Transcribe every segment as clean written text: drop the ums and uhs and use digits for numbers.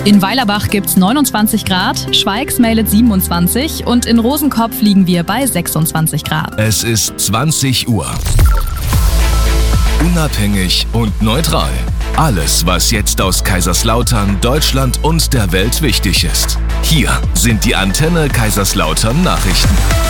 In Weilerbach gibt's 29 Grad, Schweigs meldet 27 und in Rosenkopf liegen wir bei 26 Grad. Es ist 20 Uhr. Unabhängig und neutral. Alles, was jetzt aus Kaiserslautern, Deutschland und der Welt wichtig ist. Hier sind die Antenne Kaiserslautern Nachrichten.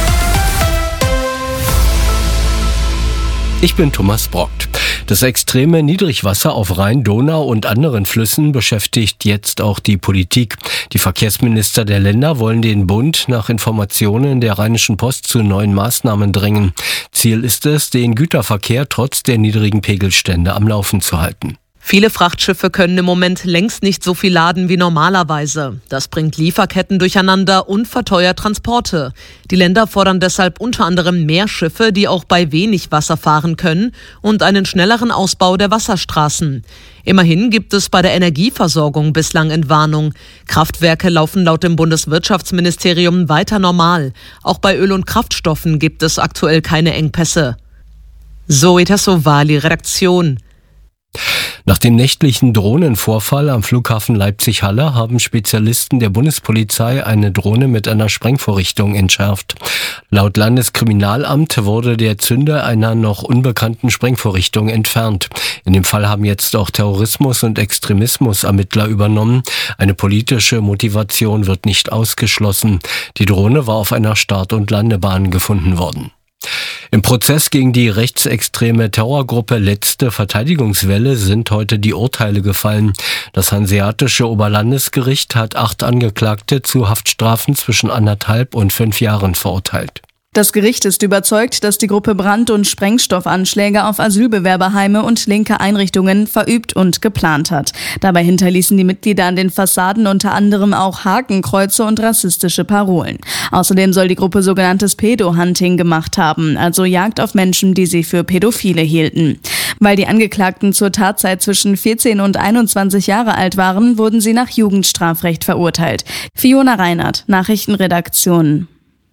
Ich bin Thomas Brockt. Das extreme Niedrigwasser auf Rhein, Donau und anderen Flüssen beschäftigt jetzt auch die Politik. Die Verkehrsminister der Länder wollen den Bund nach Informationen der Rheinischen Post zu neuen Maßnahmen drängen. Ziel ist es, den Güterverkehr trotz der niedrigen Pegelstände am Laufen zu halten. Viele Frachtschiffe können im Moment längst nicht so viel laden wie normalerweise. Das bringt Lieferketten durcheinander und verteuert Transporte. Die Länder fordern deshalb unter anderem mehr Schiffe, die auch bei wenig Wasser fahren können, und einen schnelleren Ausbau der Wasserstraßen. Immerhin gibt es bei der Energieversorgung bislang Entwarnung. Kraftwerke laufen laut dem Bundeswirtschaftsministerium weiter normal. Auch bei Öl und Kraftstoffen gibt es aktuell keine Engpässe. Zoe Tassovali, Redaktion. Nach dem nächtlichen Drohnenvorfall am Flughafen Leipzig-Halle haben Spezialisten der Bundespolizei eine Drohne mit einer Sprengvorrichtung entschärft. Laut Landeskriminalamt wurde der Zünder einer noch unbekannten Sprengvorrichtung entfernt. In dem Fall haben jetzt auch Terrorismus- und Extremismus-Ermittler übernommen. Eine politische Motivation wird nicht ausgeschlossen. Die Drohne war auf einer Start- und Landebahn gefunden worden. Im Prozess gegen die rechtsextreme Terrorgruppe Letzte Verteidigungswelle sind heute die Urteile gefallen. Das Hanseatische Oberlandesgericht hat 8 Angeklagte zu Haftstrafen zwischen 1,5 und 5 Jahren verurteilt. Das Gericht ist überzeugt, dass die Gruppe Brand- und Sprengstoffanschläge auf Asylbewerberheime und linke Einrichtungen verübt und geplant hat. Dabei hinterließen die Mitglieder an den Fassaden unter anderem auch Hakenkreuze und rassistische Parolen. Außerdem soll die Gruppe sogenanntes Pedo-Hunting gemacht haben, also Jagd auf Menschen, die sie für Pädophile hielten. Weil die Angeklagten zur Tatzeit zwischen 14 und 21 Jahre alt waren, wurden sie nach Jugendstrafrecht verurteilt. Fiona Reinhardt, Nachrichtenredaktion.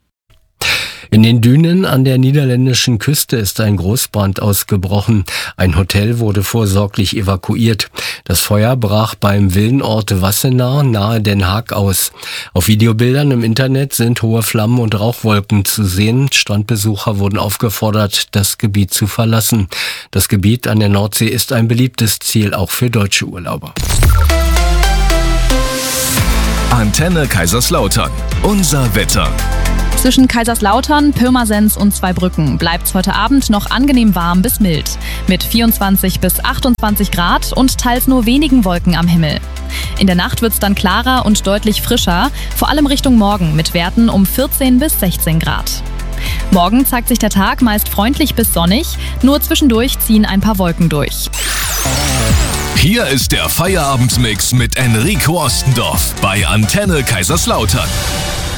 In den Dünen an der niederländischen Küste ist ein Großbrand ausgebrochen. Ein Hotel wurde vorsorglich evakuiert. Das Feuer brach beim Villenort Wassenaar nahe Den Haag aus. Auf Videobildern im Internet sind hohe Flammen und Rauchwolken zu sehen. Strandbesucher wurden aufgefordert, das Gebiet zu verlassen. Das Gebiet an der Nordsee ist ein beliebtes Ziel auch für deutsche Urlauber. Antenne Kaiserslautern. Unser Wetter. Zwischen Kaiserslautern, Pirmasens und Zweibrücken bleibt's heute Abend noch angenehm warm bis mild. Mit 24 bis 28 Grad und teils nur wenigen Wolken am Himmel. In der Nacht wird's dann klarer und deutlich frischer, vor allem Richtung Morgen mit Werten um 14 bis 16 Grad. Morgen zeigt sich der Tag meist freundlich bis sonnig, nur zwischendurch ziehen ein paar Wolken durch. Hier ist der Feierabendmix mit Enrico Ostendorf bei Antenne Kaiserslautern.